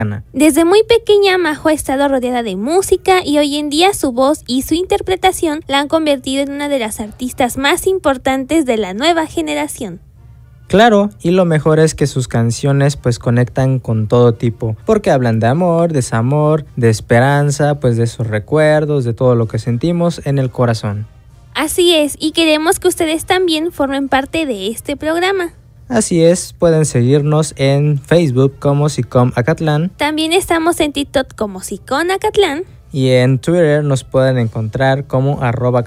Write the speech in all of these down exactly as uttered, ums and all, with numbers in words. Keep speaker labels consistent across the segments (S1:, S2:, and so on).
S1: Desde muy pequeña, Majo ha estado rodeada de música y hoy en día su voz y su interpretación la han convertido en una de las artistas más importantes de la nueva generación.
S2: Claro, y lo mejor es que sus canciones pues conectan con todo tipo, porque hablan de amor, desamor, de esperanza, pues de esos recuerdos, de todo lo que sentimos en el corazón.
S1: Así es, y queremos que ustedes también formen parte de este programa.
S2: Así es, pueden seguirnos en Facebook como Sicom Acatlán.
S1: También estamos en TikTok como Sicom Acatlán.
S2: Y en Twitter nos pueden encontrar como arroba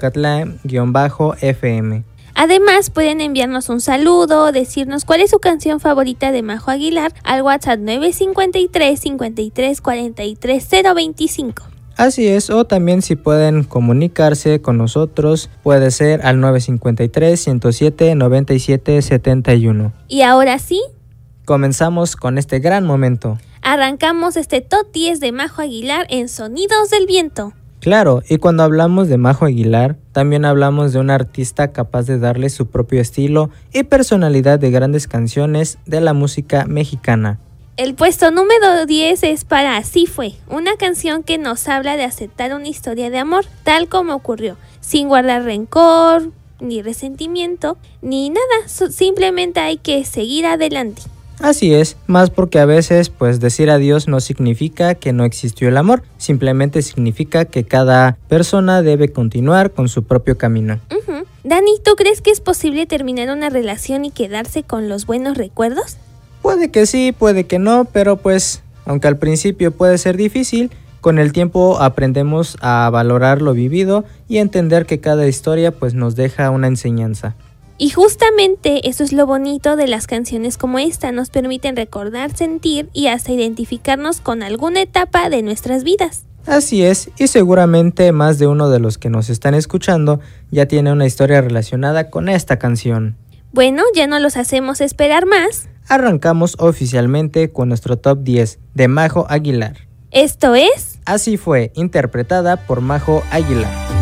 S2: Acatlán-fm.
S1: Además, pueden enviarnos un saludo, decirnos cuál es su canción favorita de Majo Aguilar al WhatsApp nueve cinco tres, cinco tres, cuatro tres, cero dos cinco.
S2: Así es, o también si pueden comunicarse con nosotros, puede ser al nueve cinco tres, ciento siete, noventa y siete, setenta y uno.
S1: Y ahora sí,
S2: comenzamos con este gran momento.
S1: Arrancamos este top diez de Majo Aguilar en Sonidos del Viento.
S2: Claro, y cuando hablamos de Majo Aguilar, también hablamos de un artista capaz de darle su propio estilo y personalidad de grandes canciones de la música mexicana.
S1: El puesto número diez es para Así Fue, una canción que nos habla de aceptar una historia de amor tal como ocurrió, sin guardar rencor, ni resentimiento, ni nada, simplemente hay que seguir adelante.
S2: Así es, más porque a veces pues decir adiós no significa que no existió el amor, simplemente significa que cada persona debe continuar con su propio camino.
S1: Uh-huh. Dani, ¿tú crees que es posible terminar una relación y quedarse con los buenos recuerdos?
S2: Puede que sí, puede que no, pero pues aunque al principio puede ser difícil, con el tiempo aprendemos a valorar lo vivido y entender que cada historia pues nos deja una enseñanza.
S1: Y justamente eso es lo bonito de las canciones como esta, nos permiten recordar, sentir y hasta identificarnos con alguna etapa de nuestras vidas.
S2: Así es, y seguramente más de uno de los que nos están escuchando ya tiene una historia relacionada con esta canción.
S1: Bueno, ya no los hacemos esperar más.
S2: Arrancamos oficialmente con nuestro top diez de Majo Aguilar.
S1: Esto es...
S2: Así Fue, interpretada por Majo Aguilar.